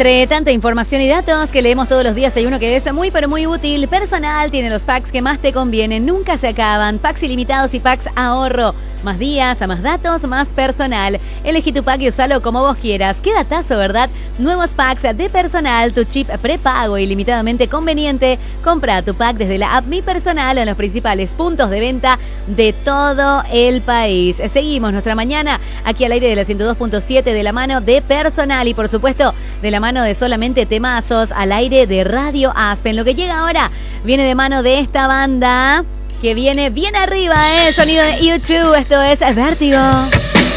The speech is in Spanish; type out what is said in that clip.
Entre tanta información y datos que leemos todos los días, hay uno que es muy pero muy útil. Personal tiene los packs que más te convienen, nunca se acaban. Packs ilimitados y packs ahorro. Más días, a más datos, más personal. Elegí tu pack y usalo como vos quieras. Qué datazo, ¿verdad? Nuevos packs de Personal, tu chip prepago ilimitadamente conveniente. Compra tu pack desde la app Mi Personal en los principales puntos de venta de todo el país. Seguimos nuestra mañana aquí al aire de la 102.7 de la mano de Personal y por supuesto de la mano de Solamente Temazos al aire de Radio Aspen. Lo que llega ahora viene de mano de esta banda que viene bien arriba, el sonido de YouTube. Esto es Vértigo.